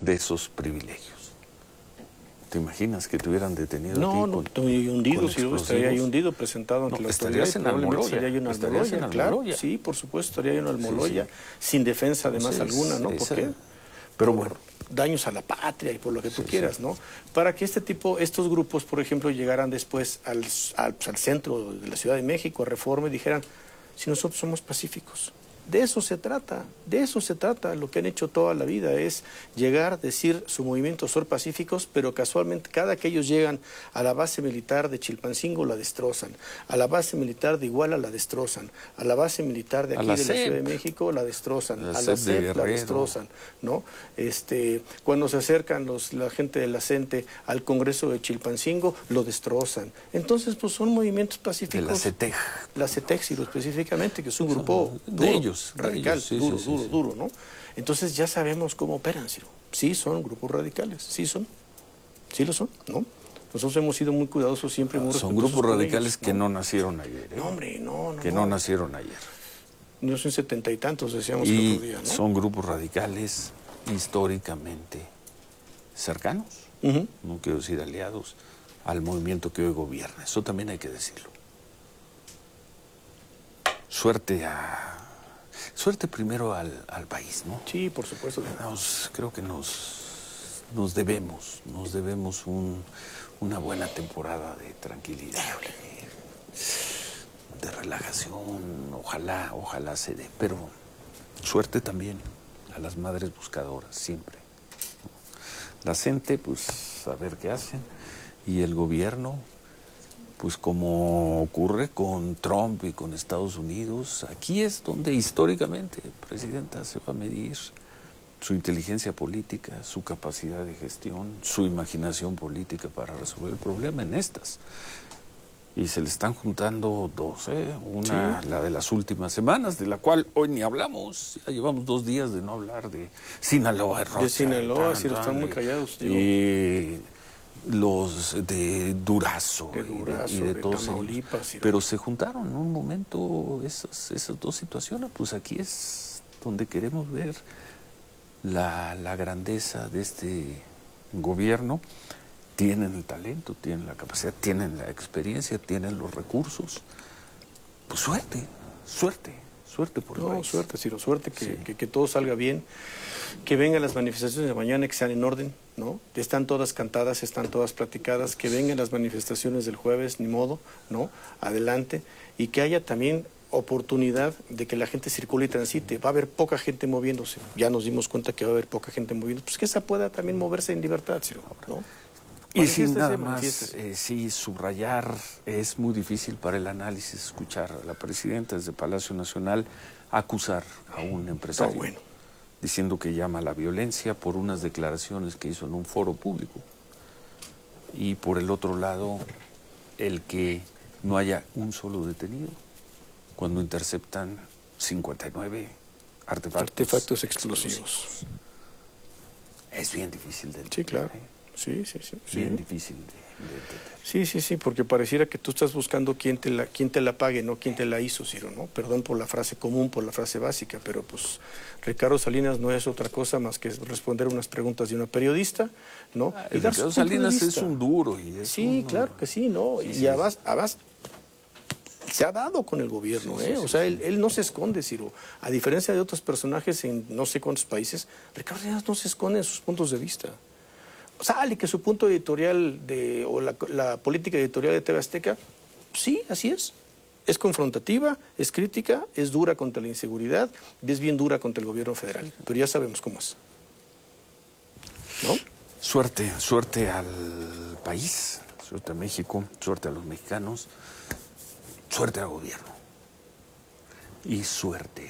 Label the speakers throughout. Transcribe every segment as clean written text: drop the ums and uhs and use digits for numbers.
Speaker 1: de esos privilegios. ¿Te imaginas que te hubieran detenido?
Speaker 2: No,
Speaker 1: a ti
Speaker 2: no, estoy hundido, si yo estaría ahí hundido, presentado ante la autoridad.
Speaker 1: Estarías en Almoloya.
Speaker 2: Estaría yo en Almoloya, claro, sí, por supuesto, estaría yo en Almoloya, sin defensa además alguna, ¿no? ¿Por qué?
Speaker 1: Pero bueno,
Speaker 2: daños a la patria y por lo que tú quieras, ¿no? Para que estos grupos, por ejemplo, llegaran después al centro de la Ciudad de México, a Reforma, y dijeran, si nosotros somos pacíficos. De eso se trata, lo que han hecho toda la vida es llegar, decir su movimiento ser pacíficos, pero casualmente cada que ellos llegan a la base militar de Chilpancingo la destrozan, a la base militar de Iguala la destrozan, a la base militar de aquí de la Ciudad de México la destrozan, a la CEP la destrozan, ¿no? Cuando se acercan la gente de la CENTE al Congreso de Chilpancingo, lo destrozan. Entonces, pues son movimientos pacíficos.
Speaker 1: De la CETEG.
Speaker 2: La CETEG, sí, específicamente, que es un grupo
Speaker 1: de ellos.
Speaker 2: Radical, duro, ¿no? Entonces ya sabemos cómo operan, Ciro. Sí son grupos radicales, sí lo son, ¿no? Nosotros hemos sido muy cuidadosos siempre. Muy
Speaker 1: son grupos radicales que no nacieron ayer, ¿eh?
Speaker 2: No, hombre, no.
Speaker 1: Que no nacieron ayer.
Speaker 2: No son 70 y tantos, decíamos el otro día, ¿no?
Speaker 1: Son grupos radicales históricamente cercanos, no quiero decir aliados, al movimiento que hoy gobierna. Eso también hay que decirlo. Suerte primero al país, ¿no?
Speaker 2: Sí, por supuesto.
Speaker 1: Creo que nos debemos una buena temporada de tranquilidad, de relajación, ojalá se dé, pero suerte también a las madres buscadoras, siempre. La gente, pues, a ver qué hacen, y el gobierno, pues como ocurre con Trump y con Estados Unidos, aquí es donde históricamente el presidente se va a medir su inteligencia política, su capacidad de gestión, su imaginación política para resolver el problema en estas. Y se le están juntando dos, una, la de las últimas semanas, de la cual hoy ni hablamos. Ya llevamos 2 días de no hablar de Sinaloa,
Speaker 2: de Sinaloa, sí, están muy callados, tío.
Speaker 1: Y los de Durazo, y de todos
Speaker 2: Tamaulipas,
Speaker 1: pero se juntaron en un momento esas dos situaciones. Pues aquí es donde queremos ver la grandeza de este gobierno. Tienen el talento, tienen la capacidad, tienen la experiencia, tienen los recursos. Pues suerte por el país.
Speaker 2: Suerte, Ciro, suerte que todo salga bien, que vengan las manifestaciones de mañana, que sean en orden, ¿no? Están todas cantadas, están todas platicadas, que vengan las manifestaciones del jueves, ni modo, ¿no? Adelante, y que haya también oportunidad de que la gente circule y transite. Va a haber poca gente moviéndose, ya nos dimos cuenta que va a haber poca gente moviéndose, pues que esa pueda también moverse en libertad, Ciro, ¿no?
Speaker 1: Y sin nada más, sí, subrayar, es muy difícil para el análisis escuchar a la presidenta desde Palacio Nacional acusar a un empresario, diciendo que llama a la violencia por unas declaraciones que hizo en un foro público. Y por el otro lado, el que no haya un solo detenido cuando interceptan 59 artefactos explosivos. Es bien difícil de entender.
Speaker 2: Sí, claro. Sí.
Speaker 1: Bien difícil de entender.
Speaker 2: Sí, porque pareciera que tú estás buscando quién te la pague, no quién te la hizo, Ciro, ¿no? Perdón por la frase común, por la frase básica, pero pues Ricardo Salinas no es otra cosa más que responder unas preguntas de una periodista, ¿no?
Speaker 1: Y Ricardo Salinas es un duro.
Speaker 2: Claro que sí, ¿no? Y además se ha dado con el gobierno, o sea, él no se esconde, Ciro. A diferencia de otros personajes en no sé cuántos países, Ricardo Salinas no se esconde en sus puntos de vista. Sale que su punto editorial o la política editorial de TV Azteca, sí, así es. Es confrontativa, es crítica, es dura contra la inseguridad y es bien dura contra el gobierno federal. Pero ya sabemos cómo es, ¿no?
Speaker 1: Suerte al país, suerte a México, suerte a los mexicanos, suerte al gobierno y suerte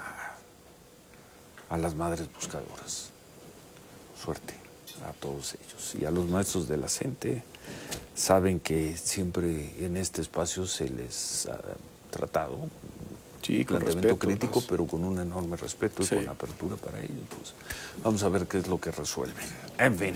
Speaker 1: a las madres buscadoras. Suerte a todos ellos y a los maestros de la CENTE. Saben que siempre en este espacio se les ha tratado planteamiento crítico, pero con un enorme respeto y con apertura para ellos. Pues, vamos a ver qué es lo que resuelven. En fin,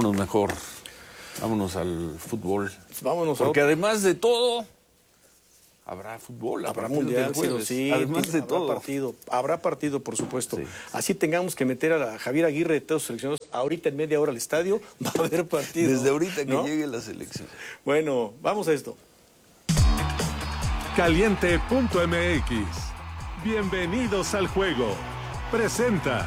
Speaker 1: vámonos al fútbol.
Speaker 2: Vámonos.
Speaker 1: Porque además de todo, habrá fútbol.
Speaker 2: Habrá
Speaker 1: partir del
Speaker 2: mundial,
Speaker 1: jueves,
Speaker 2: sí,
Speaker 1: además de
Speaker 2: habrá
Speaker 1: todo.
Speaker 2: habrá partido, por supuesto.
Speaker 1: Sí.
Speaker 2: Así tengamos que meter a Javier Aguirre de todos los seleccionados ahorita en media hora al estadio, va a haber partido.
Speaker 1: Desde ahorita que
Speaker 2: ¿no?
Speaker 1: llegue la selección.
Speaker 2: Bueno, vamos a esto.
Speaker 3: Caliente.mx. Bienvenidos al juego. Presenta.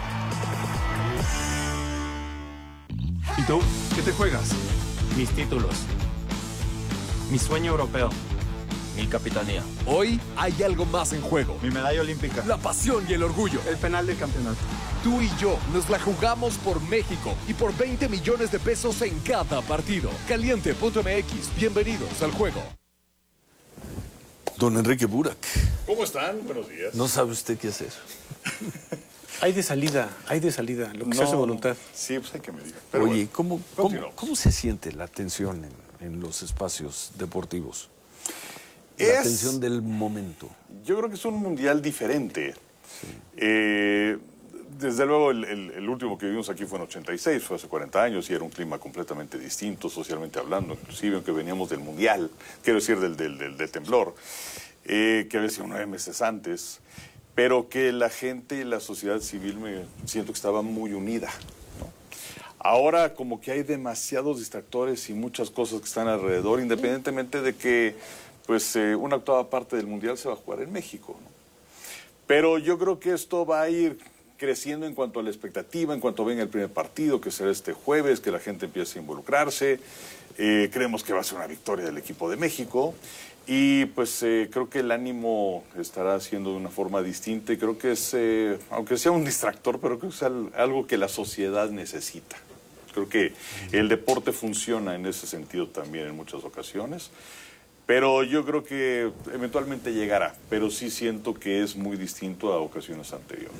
Speaker 3: ¿Y tú? ¿Qué te juegas?
Speaker 4: Mis títulos. Mi sueño europeo. Mi capitanía.
Speaker 5: Hoy hay algo más en juego.
Speaker 4: Mi medalla olímpica.
Speaker 5: La pasión y el orgullo.
Speaker 4: El penal del campeonato.
Speaker 5: Tú y yo nos la jugamos por México y por 20 millones de pesos en cada partido. Caliente.mx. Bienvenidos al juego.
Speaker 1: Don Enrique Burak,
Speaker 6: ¿Cómo están? Buenos días.
Speaker 1: no sabe usted qué hacer.
Speaker 2: Hay de salida, lo que se hace voluntad.
Speaker 6: Sí, pues hay que medir.
Speaker 1: Oye,
Speaker 6: Bueno,
Speaker 1: ¿cómo
Speaker 6: continuamos.
Speaker 1: se siente la tensión en los espacios deportivos? La
Speaker 6: Es-
Speaker 1: tensión del momento.
Speaker 6: Yo creo que es un mundial diferente. Desde luego, el último que vivimos aquí fue en 86, fue hace 40 años, y era un clima completamente distinto, socialmente hablando, inclusive aunque veníamos del mundial, quiero decir, del temblor, que había sido 9 meses antes, pero que la gente y la sociedad civil siento que estaba muy unida, ¿no? Ahora como que hay demasiados distractores y muchas cosas que están alrededor, independientemente de que pues una octava parte del mundial se va a jugar en México, ¿no? Pero yo creo que esto va a ir creciendo en cuanto a la expectativa, en cuanto venga el primer partido, que será este jueves, que la gente empiece a involucrarse. Creemos que va a ser una victoria del equipo de México. Y pues creo que el ánimo estará siendo de una forma distinta. Y creo que es, aunque sea un distractor, pero creo que es algo que la sociedad necesita. Creo que el deporte funciona en ese sentido también en muchas ocasiones. Pero yo creo que eventualmente llegará, pero sí siento que es muy distinto a ocasiones anteriores.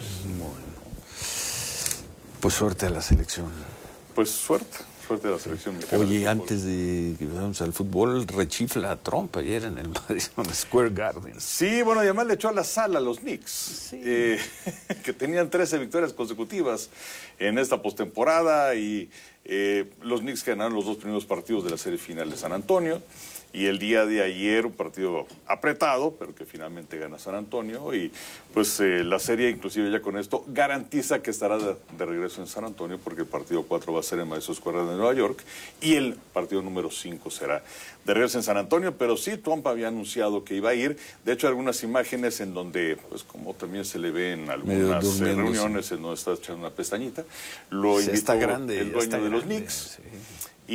Speaker 1: Pues suerte a la selección.
Speaker 6: Pues suerte a la selección mexicana.
Speaker 1: Oye,
Speaker 6: de fútbol.
Speaker 1: antes de que vayamos al fútbol, rechifla a Trump ayer en el Madison Square Garden.
Speaker 6: Sí, bueno, y además le echó a la sala a los Knicks, que tenían 13 victorias consecutivas en esta postemporada, y los Knicks ganaron los 2 primeros partidos de la serie final de San Antonio. Y el día de ayer, un partido apretado, pero que finalmente gana San Antonio. Y pues la serie, inclusive ya con esto, garantiza que estará de regreso en San Antonio, porque el partido 4 va a ser en Madison Square Garden de Nueva York. Y el partido número 5 será de regreso en San Antonio. Pero sí, Trump había anunciado que iba a ir. De hecho, algunas imágenes en donde, pues como también se le ve en algunas
Speaker 1: durmiendo,
Speaker 6: reuniones, en donde está echando una pestañita, lo
Speaker 1: Sí,
Speaker 6: invitó
Speaker 1: está grande,
Speaker 6: el
Speaker 1: ya
Speaker 6: dueño
Speaker 1: está
Speaker 6: de los
Speaker 1: grande,
Speaker 6: Knicks.
Speaker 1: sí.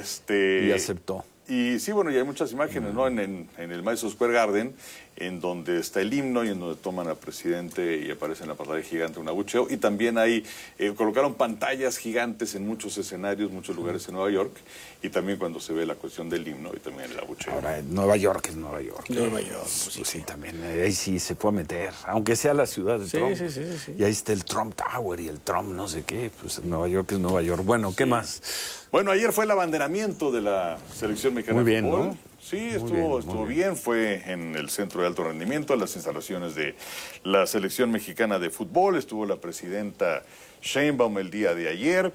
Speaker 6: Y
Speaker 1: Y aceptó.
Speaker 6: Y sí, bueno, y hay muchas imágenes, ¿no? En el Madison Square Garden, en donde está el himno y en donde toman al presidente y aparece en la pantalla gigante un abucheo. Y también hay, colocaron pantallas gigantes en muchos escenarios, muchos lugares en Nueva York. Y también cuando se ve la cuestión del himno y también el abucheo.
Speaker 1: Ahora, Nueva York es Nueva York.
Speaker 2: Nueva York,
Speaker 1: Pues sí, también. Ahí sí se fue a meter. Aunque sea la ciudad de
Speaker 2: Sí,
Speaker 1: Trump.
Speaker 2: sí.
Speaker 1: Y ahí está el Trump Tower y el Trump no sé qué. Pues Nueva York es Nueva York. Bueno, ¿qué más?
Speaker 6: Bueno, ayer fue el abanderamiento de la selección mexicana
Speaker 1: Muy bien,
Speaker 6: de fútbol.
Speaker 1: ¿no?
Speaker 6: Sí,
Speaker 1: Muy
Speaker 6: estuvo bien. Fue en el Centro de Alto Rendimiento, en las instalaciones de la selección mexicana de fútbol. Estuvo la presidenta Sheinbaum el día de ayer.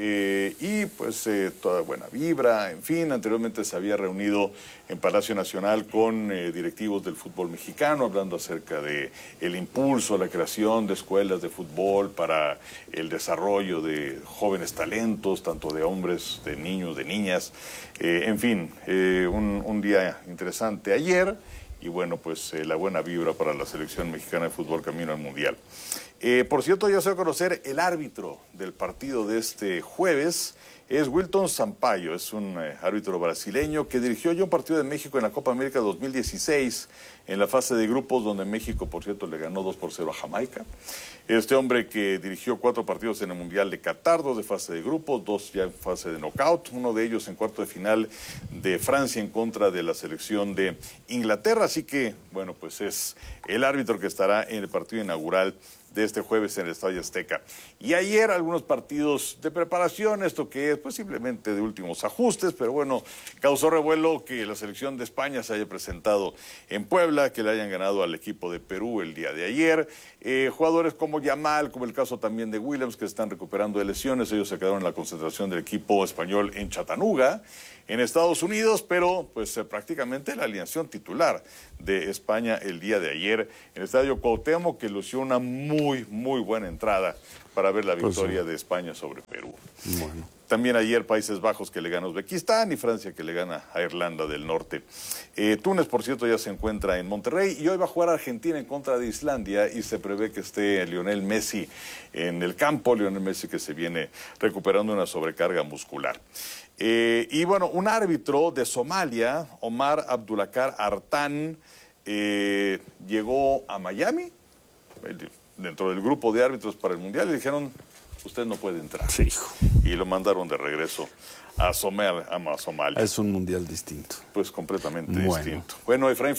Speaker 6: Y pues toda buena vibra, en fin, anteriormente se había reunido en Palacio Nacional con directivos del fútbol mexicano, hablando acerca de el impulso a la creación de escuelas de fútbol para el desarrollo de jóvenes talentos, tanto de hombres, de niños, de niñas, en fin, un día interesante ayer. Y bueno, pues la buena vibra para la selección mexicana de fútbol camino al Mundial. Por cierto, ya se va a conocer el árbitro del partido de este jueves. Es Wilton Sampaio, es un árbitro brasileño que dirigió ya un partido de México en la Copa América 2016, en la fase de grupos, donde México, por cierto, le ganó 2-0 a Jamaica. Este hombre que dirigió 4 partidos en el Mundial de Qatar, 2 de fase de grupos, 2 ya en fase de knockout, uno de ellos en cuarto de final de Francia en contra de la selección de Inglaterra. Así que, bueno, pues es el árbitro que estará en el partido inaugural de este jueves en el Estadio Azteca. Y ayer algunos partidos de preparación, esto que es pues simplemente de últimos ajustes, pero bueno, causó revuelo que la selección de España se haya presentado en Puebla, que le hayan ganado al equipo de Perú el día de ayer. Jugadores como Yamal, como el caso también de Williams, que están recuperando de lesiones, ellos se quedaron en la concentración del equipo español en Chattanooga, en Estados Unidos, pero pues prácticamente la alineación titular de España el día de ayer en el Estadio Cuauhtémoc, que lució una muy buena entrada para ver la victoria de España sobre Perú.
Speaker 1: Bueno.
Speaker 6: También ayer Países Bajos que le gana a Uzbekistán y Francia que le gana a Irlanda del Norte. Túnez, por cierto, ya se encuentra en Monterrey y hoy va a jugar Argentina en contra de Islandia y se prevé que esté Lionel Messi en el campo. Lionel Messi que se viene recuperando una sobrecarga muscular. Y bueno, un árbitro de Somalia, Omar Abdulakar Artan, llegó a Miami, dentro del grupo de árbitros para el Mundial, y dijeron, usted no puede entrar.
Speaker 1: Sí, hijo.
Speaker 6: Y lo mandaron de regreso a Somalia.
Speaker 1: Es un mundial distinto.
Speaker 6: Pues completamente distinto. Bueno, Efraín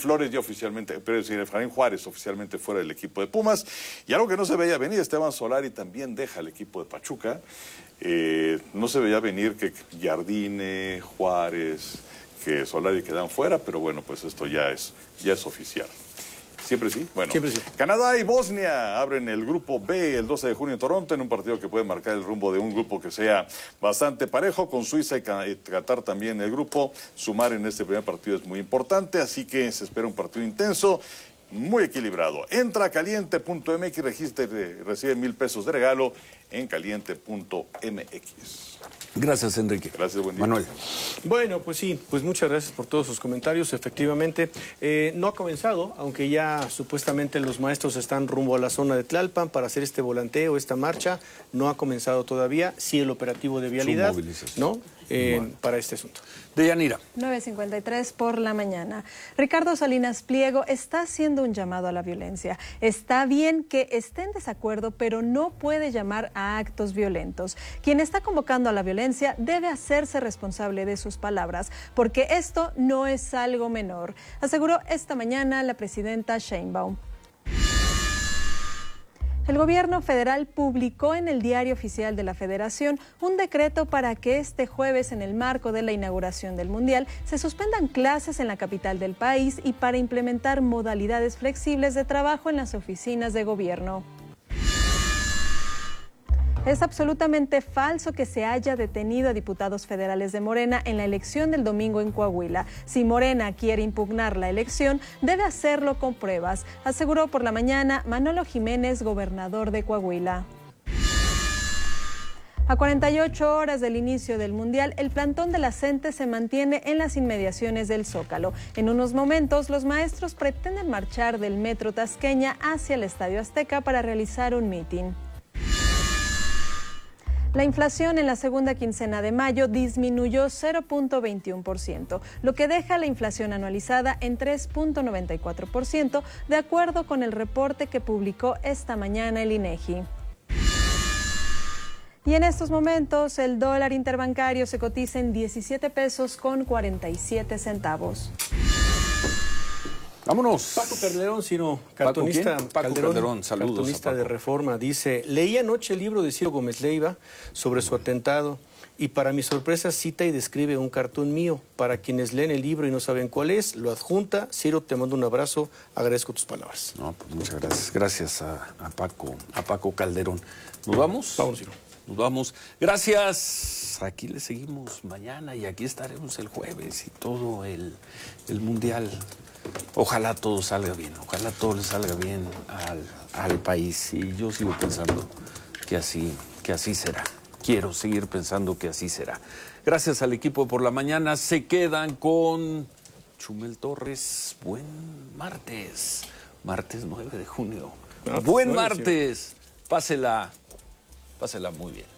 Speaker 6: Juárez oficialmente fuera del equipo de Pumas. Y algo que no se veía venir, Esteban Solari también deja el equipo de Pachuca. No se veía venir que Jardine, Juárez, que Solari quedan fuera, pero bueno, pues esto ya es oficial. ¿Siempre sí? Bueno,
Speaker 2: siempre sí.
Speaker 6: Canadá y Bosnia abren el grupo B el 12 de junio en Toronto, en un partido que puede marcar el rumbo de un grupo que sea bastante parejo, con Suiza y Qatar también en el grupo. Sumar en este primer partido es muy importante, así que se espera un partido intenso, muy equilibrado. Entra a caliente.mx, recibe $1,000 de regalo en caliente.mx.
Speaker 1: Gracias, Enrique.
Speaker 6: Gracias, buen día.
Speaker 1: Manuel.
Speaker 2: Bueno, pues sí, pues muchas gracias por todos sus comentarios. Efectivamente, no ha comenzado, aunque ya supuestamente los maestros están rumbo a la zona de Tlalpan para hacer este volanteo, esta marcha. No ha comenzado todavía. Sí el operativo de vialidad, ¿no? Para este asunto.
Speaker 1: Deyanira.
Speaker 7: 9:53 por la mañana. Ricardo Salinas Pliego está haciendo un llamado a la violencia. Está bien que esté en desacuerdo, pero no puede llamar a actos violentos. Quien está convocando a la violencia debe hacerse responsable de sus palabras, porque esto no es algo menor, aseguró esta mañana la presidenta Sheinbaum. El gobierno federal publicó en el Diario Oficial de la Federación un decreto para que este jueves, en el marco de la inauguración del Mundial, se suspendan clases en la capital del país y para implementar modalidades flexibles de trabajo en las oficinas de gobierno. Es absolutamente falso que se haya detenido a diputados federales de Morena en la elección del domingo en Coahuila. Si Morena quiere impugnar la elección, debe hacerlo con pruebas, aseguró por la mañana Manolo Jiménez, gobernador de Coahuila. A 48 horas del inicio del Mundial, el plantón de la CENTE se mantiene en las inmediaciones del Zócalo. En unos momentos, los maestros pretenden marchar del Metro Tasqueña hacia el Estadio Azteca para realizar un mitin. La inflación en la segunda quincena de mayo disminuyó 0.21%, lo que deja la inflación anualizada en 3.94%, de acuerdo con el reporte que publicó esta mañana el INEGI. Y en estos momentos, el dólar interbancario se cotiza en 17 pesos con 47 centavos.
Speaker 1: Vámonos.
Speaker 2: Paco Calderón, cartonista,
Speaker 1: Paco Calderón, saludos.
Speaker 2: Cartonista de Reforma, dice: leí anoche el libro de Ciro Gómez Leiva sobre su atentado y para mi sorpresa cita y describe un cartón mío. Para quienes leen el libro y no saben cuál es, lo adjunta. Ciro, te mando un abrazo, agradezco tus palabras.
Speaker 1: No, pues muchas gracias. Gracias a Paco Calderón. ¿Nos vamos?
Speaker 2: Vamos, Ciro.
Speaker 1: Nos vamos. Gracias. Aquí le seguimos mañana y aquí estaremos el jueves y todo el Mundial. Ojalá todo salga bien, ojalá todo le salga bien al país. Y yo sigo pensando que así será. Quiero seguir pensando que así será. Gracias al equipo de Por la Mañana. Se quedan con Chumel Torres. Buen martes. Martes 9 de junio. Buen martes. Pásela muy bien.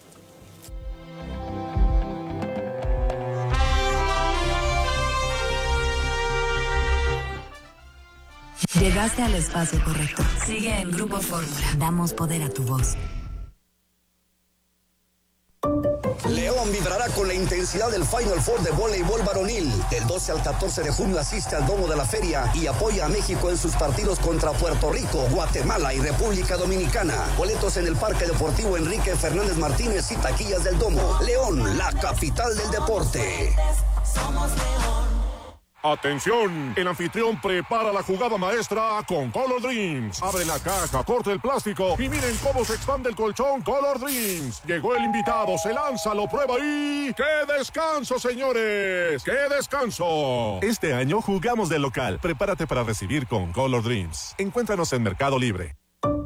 Speaker 8: Llegaste al espacio correcto. Sigue en Grupo Fórmula. Damos poder a tu voz.
Speaker 9: Leo León vibrará con la intensidad del Final Four de voleibol varonil. Del 12 al 14 de junio asiste al domo de la feria y apoya a México en sus partidos contra Puerto Rico, Guatemala y República Dominicana. Boletos en el Parque Deportivo Enrique Fernández Martínez y taquillas del domo. León, la capital del deporte.
Speaker 10: Somos León.
Speaker 11: ¡Atención! El anfitrión prepara la jugada maestra con Color Dreams. Abre la caja, corta el plástico y miren cómo se expande el colchón Color Dreams. Llegó el invitado, se lanza, lo prueba y... ¡qué descanso, señores! ¡Qué descanso!
Speaker 3: Este año jugamos de local. Prepárate para recibir con Color Dreams. Encuéntranos en Mercado Libre.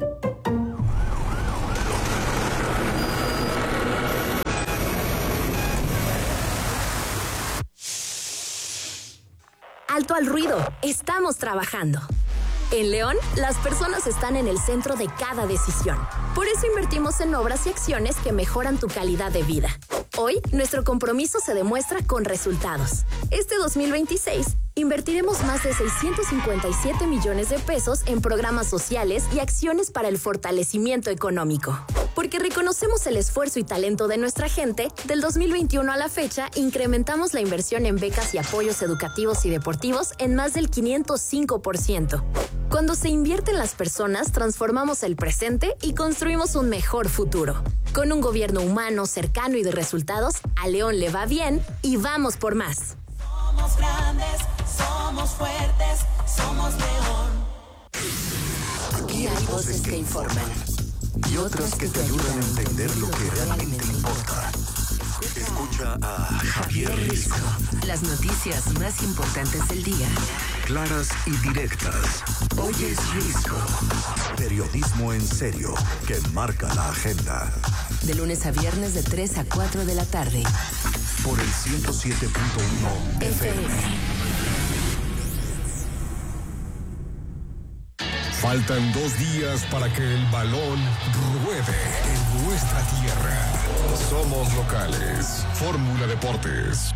Speaker 12: Alto al ruido, estamos trabajando. En León, las personas están en el centro de cada decisión. Por eso invertimos en obras y acciones que mejoran tu calidad de vida. Hoy, nuestro compromiso se demuestra con resultados. Este 2026, invertiremos más de 657 millones de pesos en programas sociales y acciones para el fortalecimiento económico. Porque reconocemos el esfuerzo y talento de nuestra gente, del 2021 a la fecha, incrementamos la inversión en becas y apoyos educativos y deportivos en más del 505%. Cuando se invierte en las personas, transformamos el presente y construimos un mejor futuro. Con un gobierno humano, cercano y de resultados, a León le va bien y vamos por más.
Speaker 10: Somos grandes, somos fuertes, somos León.
Speaker 8: Aquí hay voces que informan
Speaker 13: y otras que te ayudan a entender lo que realmente importa. Escucha a Javier Risco.
Speaker 8: Las noticias más importantes del día.
Speaker 13: Claras y directas. Hoy es Risco. Periodismo en serio que marca la agenda.
Speaker 8: De lunes a viernes de 3 a 4 de la tarde.
Speaker 13: Por el 107.1 FM.
Speaker 14: Faltan 2 días para que el balón ruede en nuestra tierra. Somos locales. Fórmula Deportes.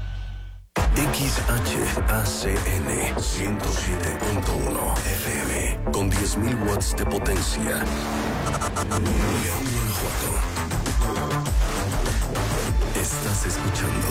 Speaker 13: XHACN 107.1 FM con 10.000 watts de potencia. León, Guanajuato. Estás escuchando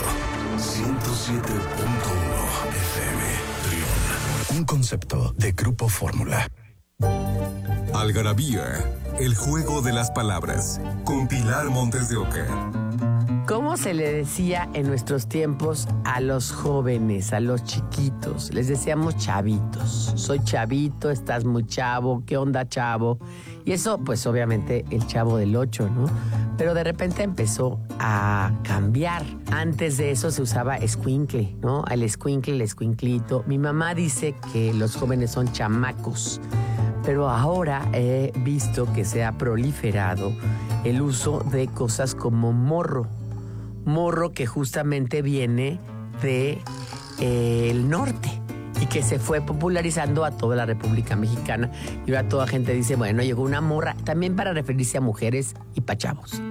Speaker 13: 107.1 FM. León. Un concepto de Grupo Fórmula.
Speaker 14: Algarabía, el juego de las palabras, con Pilar Montes de Oca.
Speaker 15: ¿Cómo se le decía en nuestros tiempos a los jóvenes, a los chiquitos? Les decíamos chavitos. Soy chavito, estás muy chavo, ¿qué onda, chavo? Y eso, pues obviamente, el Chavo del 8, ¿no? Pero de repente empezó a cambiar. Antes de eso se usaba escuincle, ¿no? El escuincle, el escuinclito. Mi mamá dice que los jóvenes son chamacos. Pero ahora he visto que se ha proliferado el uso de cosas como morro. Morro que justamente viene de el norte y que se fue popularizando a toda la República Mexicana. Y ahora toda gente dice, bueno, llegó una morra, también para referirse a mujeres y pa' chavos.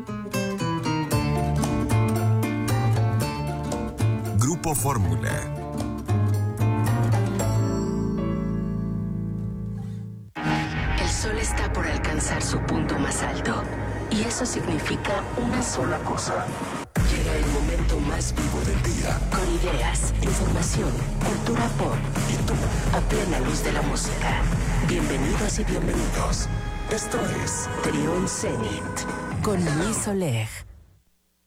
Speaker 14: Grupo Fórmula.
Speaker 8: El sol está por alcanzar su punto más alto. Y eso significa una sola cosa. Llega el momento más vivo del día. Con ideas, información, cultura pop y tú a plena luz de la música. Bienvenidos y bienvenidos. Esto es Trio en Zenit con Luis Oleg.